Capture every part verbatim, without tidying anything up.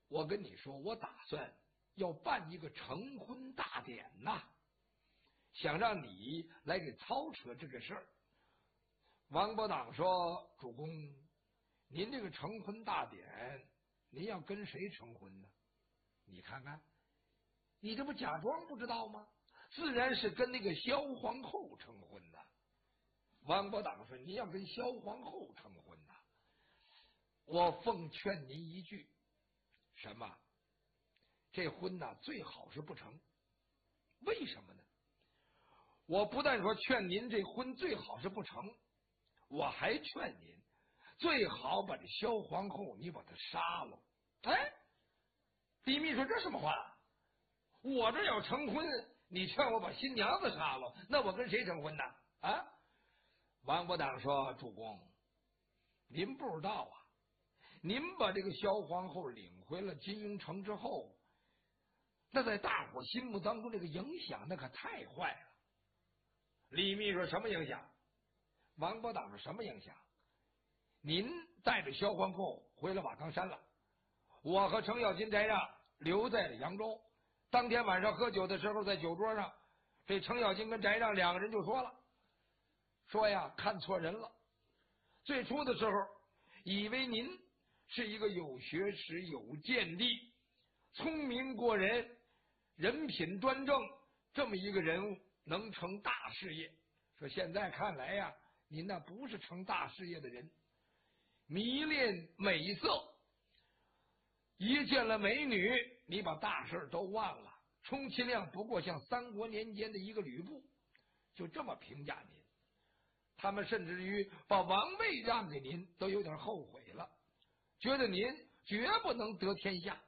我跟你说，我打算要办一个成婚大典呐，想让你来给操持这个事儿。王伯党说：“主公，您这个成婚大典，您要跟谁成婚呢？你看看，你这不假装不知道吗？自然是跟那个萧皇后成婚呐。”王伯党说：“您要跟萧皇后成婚呐？我奉劝您一句，什么？这婚呐，最好是不成。为什么呢？我不但说劝您这婚最好是不成，我还劝您最好把这萧皇后你把她杀了。”哎，李密说：“这什么话？我这要成婚，你劝我把新娘子杀了，那我跟谁成婚呢？”啊！王伯党说：“主公，您不知道啊，您把这个萧皇后领回了金庸城之后，那在大伙心目当中这个影响那可太坏了。”李密说：“什么影响？”王伯党说：“什么影响？您带着萧皇后回了瓦岗山了，我和程咬金翟让留在了扬州。当天晚上喝酒的时候，在酒桌上，这程咬金跟翟让两个人就说了，说呀，看错人了。最初的时候，以为您是一个有学识、有见地、聪明过人、人品端正这么一个人物，能成大事业。说现在看来呀，您那不是成大事业的人，迷恋美色，一见了美女，你把大事都忘了，充其量不过像三国年间的一个吕布，就这么评价您。他们甚至于把王位让给您都有点后悔了，觉得您绝不能得天下。”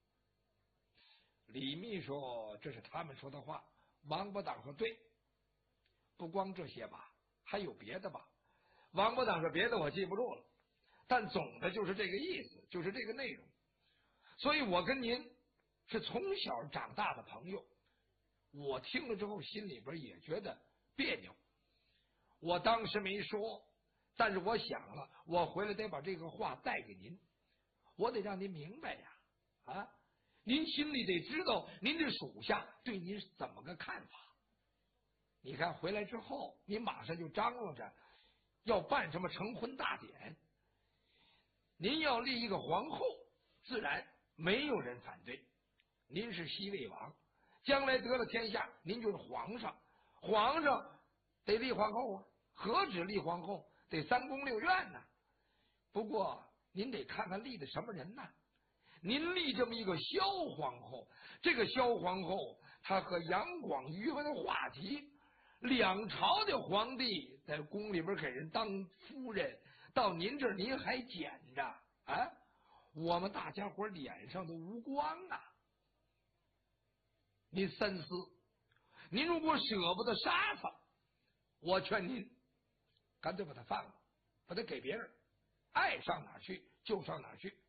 李密说：“这是他们说的话。”王伯党说：“对，不光这些吧，还有别的吧。”王伯党说：“别的我记不住了，但总的就是这个意思，就是这个内容。所以我跟您是从小长大的朋友，我听了之后心里边也觉得别扭。我当时没说，但是我想了，我回来得把这个话带给您，我得让您明白呀，啊，您心里得知道您的属下对您是怎么个看法。你看回来之后，您马上就张罗着要办什么成婚大典，您要立一个皇后，自然没有人反对。您是西魏王，将来得了天下，您就是皇上，皇上得立皇后啊，何止立皇后，得三宫六院呢。不过您得看看立的什么人呢？您立这么一个萧皇后，这个萧皇后她和杨广、于文化及两朝的皇帝在宫里边给人当夫人，到您这儿您还捡着啊？我们大家伙脸上都无光啊！您三思，您如果舍不得杀他，我劝您干脆把他放了，把他给别人，爱上哪儿去就上哪儿去。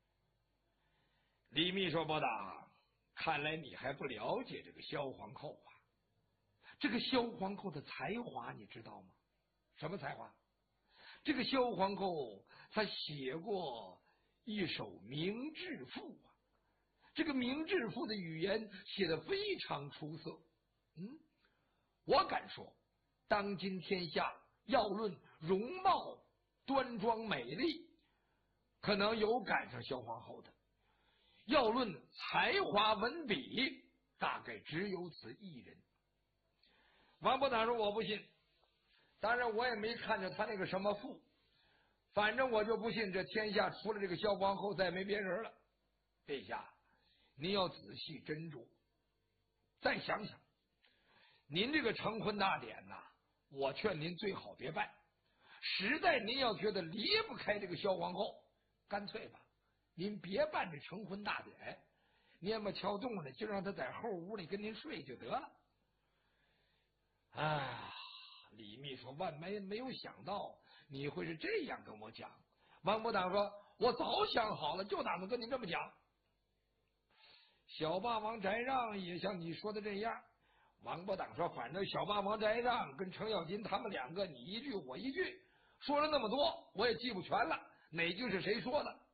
李密说：“伯党，看来你还不了解这个萧皇后啊。这个萧皇后的才华你知道吗？什么才华？这个萧皇后她写过一首明志赋啊，这个明志赋的语言写得非常出色。嗯，我敢说，当今天下要论容貌端庄美丽，可能有赶上萧皇后的；要论才华文笔，大概只有此一人。”王伯党说：“我不信，当然我也没看着他那个什么赋，反正我就不信这天下除了这个萧皇后再没别人了。陛下，您要仔细斟酌，再想想，您这个成婚大典呐，我劝您最好别办。实在您要觉得离不开这个萧皇后，干脆吧，您别办这成婚大典，捏么敲动了，就让他在后屋里跟您睡就得了。”啊，李密说：“万没没有想到你会是这样跟我讲。”王伯党说：“我早想好了，就打算跟你这么讲。”小霸王翟让也像你说的这样。王伯党说：“反正小霸王翟让跟程咬金他们两个，你一句我一句，说了那么多，我也记不全了，哪句是谁说的？